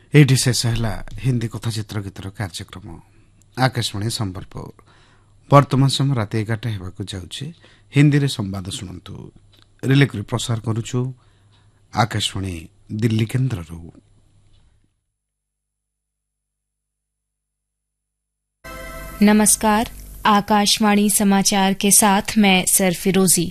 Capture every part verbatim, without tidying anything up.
Eighty शेष है हिंदी कथाचित्र गीतर कार्यक्रम आकाशवाणी संबलपुर वर्तमान समय रात एगारटा होगा जाऊे हिंदी रे संवाद शुणु रिले कर प्रसार करुचु आकाशवाणी दिल्ली केन्द्र। नमस्कार, आकाशवाणी समाचार के साथ मैं सरफिरोजी।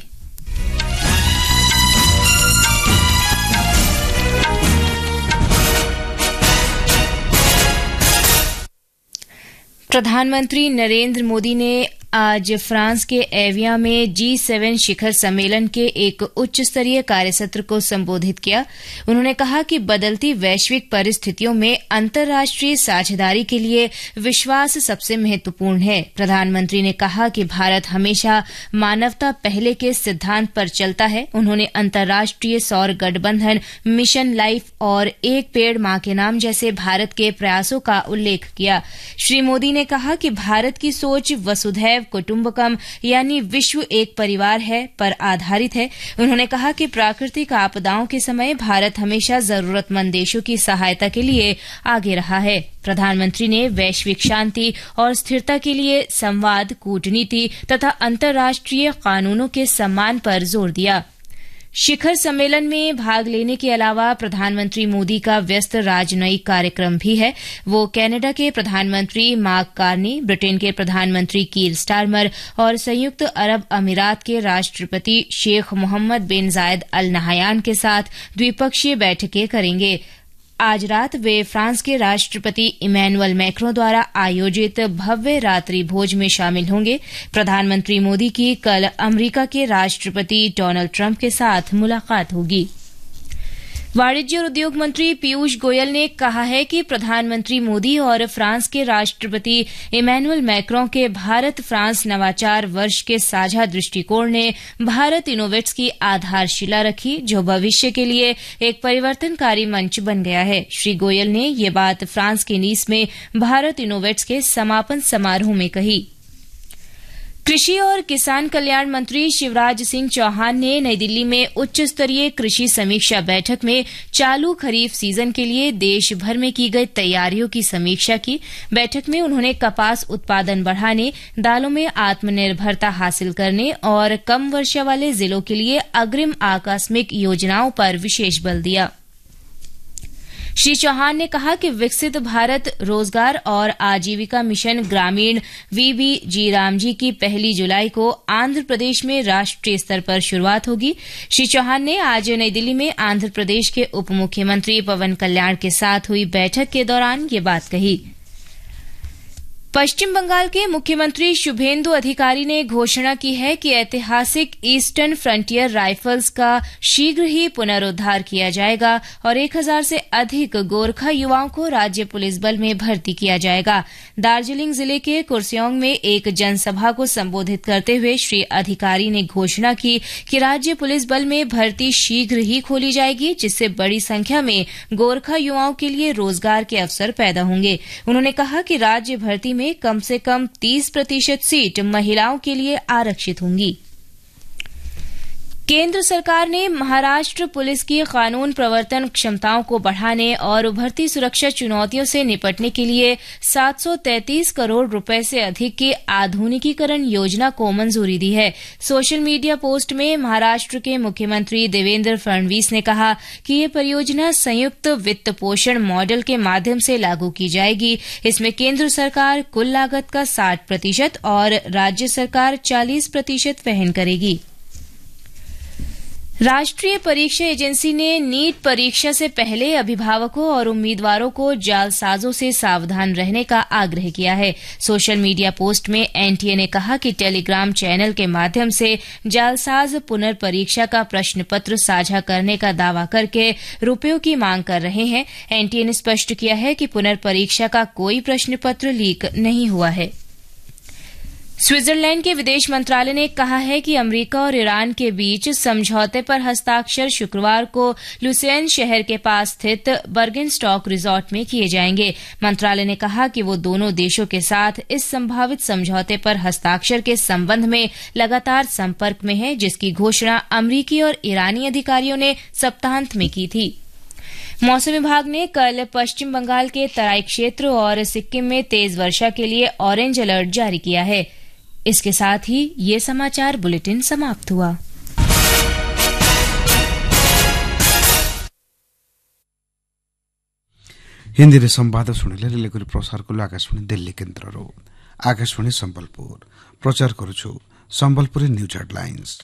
प्रधानमंत्री नरेंद्र मोदी ने आज फ्रांस के एविया में जी सेवन शिखर सम्मेलन के एक उच्च स्तरीय कार्यसत्र को संबोधित किया। उन्होंने कहा कि बदलती वैश्विक परिस्थितियों में अंतर्राष्ट्रीय साझेदारी के लिए विश्वास सबसे महत्वपूर्ण है। प्रधानमंत्री ने कहा कि भारत हमेशा मानवता पहले के सिद्धांत पर चलता है। उन्होंने अंतर्राष्ट्रीय सौर गठबंधन, मिशन लाइफ और एक पेड़ मां के नाम जैसे भारत के प्रयासों का उल्लेख किया। श्री मोदी ने कहा कि भारत की सोच वसुधैव कुटुंबकम यानी विश्व एक परिवार है पर आधारित है। उन्होंने कहा कि प्राकृतिक आपदाओं के समय भारत हमेशा जरूरतमंद देशों की सहायता के लिए आगे रहा है। प्रधानमंत्री ने वैश्विक शांति और स्थिरता के लिए संवाद, कूटनीति तथा अंतर्राष्ट्रीय कानूनों के सम्मान पर जोर दिया। शिखर सम्मेलन में भाग लेने के अलावा प्रधानमंत्री मोदी का व्यस्त राजनयिक कार्यक्रम भी है। वो कनाडा के प्रधानमंत्री मार्क कार्नी, ब्रिटेन के प्रधानमंत्री कीर स्टारमर और संयुक्त अरब अमीरात के राष्ट्रपति शेख मोहम्मद बिन जायद अल नहयान के साथ द्विपक्षीय बैठकें करेंगे। आज रात वे फ्रांस के राष्ट्रपति इमैनुअल मैक्रों द्वारा आयोजित भव्य रात्रि भोज में शामिल होंगे। प्रधानमंत्री मोदी की कल अमेरिका के राष्ट्रपति डोनाल्ड ट्रंप के साथ मुलाकात होगी। वाणिज्य और उद्योग मंत्री पीयूष गोयल ने कहा है कि प्रधानमंत्री मोदी और फ्रांस के राष्ट्रपति इमैनुअल मैक्रों के भारत फ्रांस नवाचार वर्ष के साझा दृष्टिकोण ने भारत इनोवेट्स की आधारशिला रखी, जो भविष्य के लिए एक परिवर्तनकारी मंच बन गया है। श्री गोयल ने ये बात फ्रांस के नीस में भारत इनोवेट्स के समापन समारोह में कही। कृषि और किसान कल्याण मंत्री शिवराज सिंह चौहान ने नई दिल्ली में उच्च स्तरीय कृषि समीक्षा बैठक में चालू खरीफ सीजन के लिए देश भर में की गई तैयारियों की समीक्षा की। बैठक में उन्होंने कपास उत्पादन बढ़ाने, दालों में आत्मनिर्भरता हासिल करने और कम वर्षा वाले जिलों के लिए अग्रिम आकस्मिक योजनाओं पर विशेष बल दिया। श्री चौहान ने कहा कि विकसित भारत रोजगार और आजीविका मिशन ग्रामीण वीबी जी रामजी की पहली जुलाई को आंध्र प्रदेश में राष्ट्रीय स्तर पर शुरूआत होगी। श्री चौहान ने आज नई दिल्ली में आंध्र प्रदेश के उप मुख्यमंत्री पवन कल्याण के साथ हुई बैठक के दौरान ये बात कही। पश्चिम बंगाल के मुख्यमंत्री शुभेंदु अधिकारी ने घोषणा की है कि ऐतिहासिक ईस्टर्न फ्रंटियर राइफल्स का शीघ्र ही पुनरुद्धार किया जाएगा और एक हजार से अधिक गोरखा युवाओं को राज्य पुलिस बल में भर्ती किया जाएगा। दार्जिलिंग जिले के कुर्सियोंग में एक जनसभा को संबोधित करते हुए श्री अधिकारी ने घोषणा की कि राज्य पुलिस बल में भर्ती शीघ्र ही खोली जाएगी, जिससे बड़ी संख्या में गोरखा युवाओं के लिए रोजगार के अवसर पैदा होंगे। उन्होंने कहा कि राज्य भर्ती में कम से कम तीस प्रतिशत सीट महिलाओं के लिए आरक्षित होंगी। केंद्र सरकार ने महाराष्ट्र पुलिस की कानून प्रवर्तन क्षमताओं को बढ़ाने और उभरती सुरक्षा चुनौतियों से निपटने के लिए सात सौ तैंतीस करोड़ रुपए से अधिक की आधुनिकीकरण योजना को मंजूरी दी है। सोशल मीडिया पोस्ट में महाराष्ट्र के मुख्यमंत्री देवेंद्र फडणवीस ने कहा कि ये परियोजना संयुक्त वित्त पोषण मॉडल के माध्यम से लागू की जाएगी। इसमें केंद्र सरकार कुल लागत का साठ प्रतिशत और राज्य सरकार चालीस प्रतिशत वहन करेगी। राष्ट्रीय परीक्षा एजेंसी ने नीट परीक्षा से पहले अभिभावकों और उम्मीदवारों को जालसाजों से सावधान रहने का आग्रह किया है। सोशल मीडिया पोस्ट में एनटीए ने कहा कि टेलीग्राम चैनल के माध्यम से जालसाज पुनर्परीक्षा का प्रश्न पत्र साझा करने का दावा करके रुपयों की मांग कर रहे हैं। एनटीए ने स्पष्ट किया है कि पुनर्परीक्षा का कोई प्रश्न पत्र लीक नहीं हुआ है। स्विट्जरलैंड के विदेश मंत्रालय ने कहा है कि अमेरिका और ईरान के बीच समझौते पर हस्ताक्षर शुक्रवार को लुसेन शहर के पास स्थित बर्गेनस्टॉक रिजॉर्ट में किए जाएंगे। मंत्रालय ने कहा कि वो दोनों देशों के साथ इस संभावित समझौते पर हस्ताक्षर के संबंध में लगातार संपर्क में है, जिसकी घोषणा अमेरिकी और ईरानी अधिकारियों ने सप्ताहांत में की थी। मौसम विभाग ने कल पश्चिम बंगाल के तराई क्षेत्र और सिक्किम में तेज वर्षा के लिए ऑरेंज अलर्ट जारी किया है। इसके साथ ही ये समाचार बुलेटिन समाप्त हुआ। हिंदी संवाद शुणिले रिले करी प्रसार कलु आकाशवाणी दिल्ली केन्द्र आकाशवाणी संबलपुर प्रचार करुछु संबलपुरी न्यूज हेडलाइंस।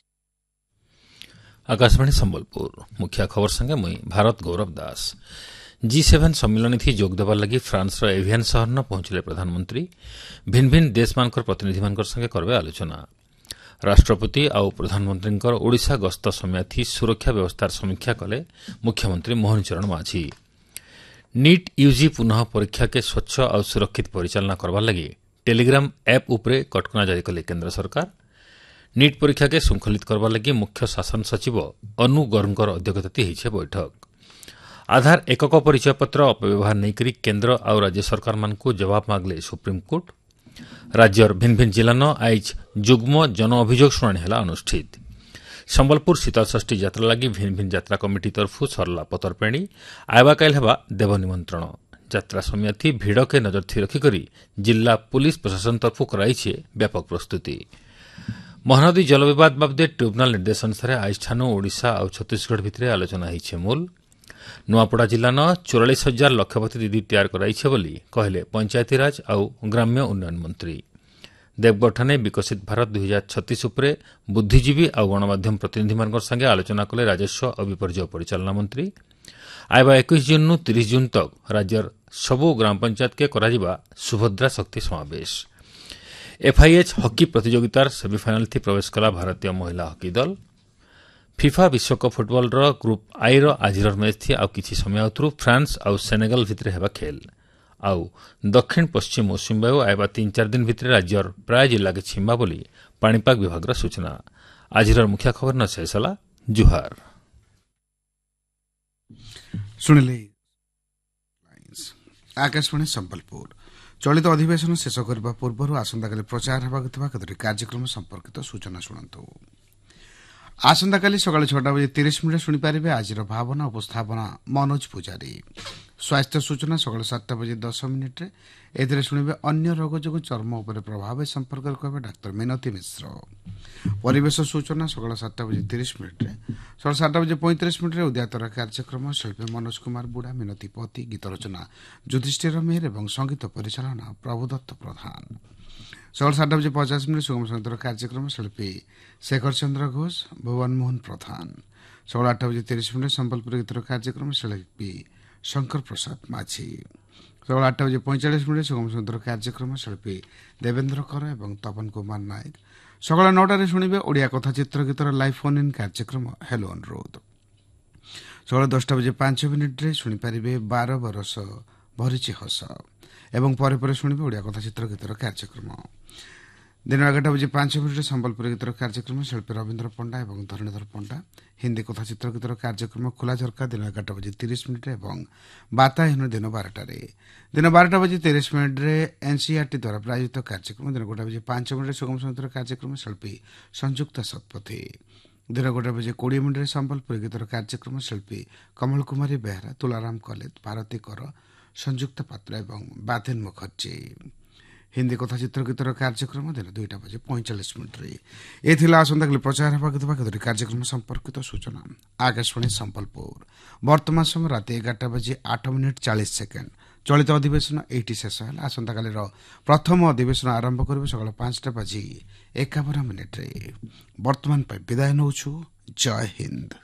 आकाशवाणी संबलपुर मुख्य खबर संगे मुई भारत गौरव दास। जी सेवेन सम्मिलन थी जोग देवार लगी फ्रांस एवियन शहर न पहुंचले प्रधानमंत्री भिन्न भिन्न देश मानकर प्रतिनिधि मानकर संगे करबे आलोचना। राष्ट्रपति आउ प्रधानमंत्री ओडिशा गस्त समय थी सुरक्षा व्यवस्थार समीक्षा कले मुख्यमंत्री मोहन चरण माझी। नीट यूजी पुनः परीक्षा के स्वच्छ और सुरक्षित परिचालना करवार लगी टेलीग्राम ऐप उपरे कटकणा जारी कले केन्द्र सरकार। नीट परीक्षा के श्रृंखलित करवार लगी मुख्य शासन सचिव अनु गर्गंकर अध्यक्षता होइछे बैठक। आधार एकक परिचय पत्र अपव्यवहार नहीं करी केन्द्र और राज्य सरकार मानकु जवाब मागले सुप्रीमकोर्ट। राज्यर भिन्न भिन्न जिला न आइज जुग्म जन अभियोग शुणाणी हेला अनुष्ठित। संबलपुर शीतल षष्ठी यात्रा लगी भिन्न भिन्न यात्रा कमिटी तरफु सरला पतरपेणी आयबा काल हेबा देव निमंत्रण। यात्रा समय थी भिड़ के नजर थी रखिकरी जिला पुलिस प्रशासन तरफु कराइछे व्यापक प्रस्तुति। महानदी जल विवाद बाबदे ट्रिब्यूनाल निर्देश अनुसार आज ठानु ओडिशा और छत्तीसगढ़ भितरे आलोचना होइछे मूल। नुआपड़ा जिला न चौरालीस हजार लक्षपति दीदी तैयार कराइछे बोली कहले पंचायतीराज और ग्राम्य उन्नयन मंत्री। देवगढ़ विकसित भारत दुई हजार छत्तीस उपरे बुद्धिजीवी और गणमाध्यम प्रतिनिधि मान संगे आलोचना कले राजस्व और विपर्यय परिचालना मंत्री। आयबा इक्कीस जून नु तीस जून तक राज्यर सबु ग्राम पंचायत के कराजिबा सुभद्रा शक्ति समावेश। एफआईएच हॉकी प्रतियोगितार सेमिफाइनाल थी प्रवेश कला भारतीय महिला हॉकी दल। फिफा विश्वकप football group I row आजिर match थी आउ किछि समय उतरु फ्रांस और सेनेगल भितरे हेबा खेल। आउ दक्षिण पश्चिम मौसुमी वायु आयबा तीन चार दिन भितर राज्यर प्राय जिला के छिंबा बोली पाणीपाग विभाग सूचना। आजिर मुख्य खबर न शेषला जुहार शुणिले आकाशवाणी संबलपुर चलित अधिवेशन शेष करने पूर्व आसंताकाली प्रचार होगा केतोटी कार्यक्रम संपर्कित सूचना शुणु। आसंताकाली सकाल छटा बजे तीस मिनिट शुणिपारे आज भावना उपस्थापना मनोज पूजारी। स्वास्थ्य सूचना सकाल सातटा बजे दस मिनिट एथिरे शुणिबे अन्य रोग जो चर्म उपर प्रभाव संपर्क कहबे डाक्टर मिनती मिश्र। परिवेश सूचना सकाल सातटा बजे तीस मिनिट सकाल सातटा बजे पैंतीस मिनिट उद्यातर कार्यक्रम शिल्पी मनोज कुमार बुढ़ा मिनती पति गीत रचना युधिष्ठिर मेहर और संगीत परिचालना प्रभुदत्त प्रधान। सकाल सातटा बजे पचास मिनिट सुगम संगीतर कार्यक्रम शिल्पी शेखर चंद्र घोष भुवन मोहन प्रधान। सकाल आठटा बजे तीस मिनिट संबलपुर गीतर कार्यक्रम शिल्पी शंकर प्रसाद माझी। सकाल आठटा बजे पैंचाश मिनिट सुगम सुंदर कार्यक्रम शिल्पी देवेन्द्र कर और तपन कुमार नायक। सकाल नौटार शुणे ओडिया कथाचित्र गीतर लाइव फोन इन कार्यक्रम हेलो अनुरोध। सकाल दसटा बजे पांच मिनिट शुणिपारे बार बरस भरी हस एवं पर पर शुणे ओडिया कथाचित्र गीतर कार्यक्रम। दिन एगारटा बजे पांच मिनिट संबलपुर गीतर कार्यक्रम शिल्पी रवीन्द्र पंडा और धरणीधर पंडा। हिंदी कथाचित्र गीतर कार्यक्रम खुला झरका दिन एगारटा बजे तीस मिनिट और बातायन दिन बारटार दिन बारटा बजे तीस मिनिट एनसीईआरटी द्वारा प्रायोजित कार्यक्रम। दिन गोटा बजे पांच मिनिट सुगम संगीतर कार्यक्रम शिल्पी संयुक्त शतपथी। दिन गोटा बजे कोड़े मिनिट संबलपुर गीतर कार्यक्रम शिल्पी कमल कुमारी बेहरा तुलाराम कलेज भारती कर संयुक्त पात्र और बाथेन मुखर्जी। हिंदी कथाचित्र गीतर कार्यक्रम दिन दुईटा बजे पैंचाश मिनिट ए आसंता प्रचार होगा कार्यक्रम संपर्कित सूचना। आकाशवाणी संबलपुर वर्तमान समय रात एगारटा बजे आठ मिनिट चालीस सेकेंड चलित अधिवेशन एटी शेष है। आसंता काली प्रथम अधिवेशन आरंभ कर सकाल पांचटा बाजी एकावन मिनिट। वर्तमान विदाय नौ। जय हिंद।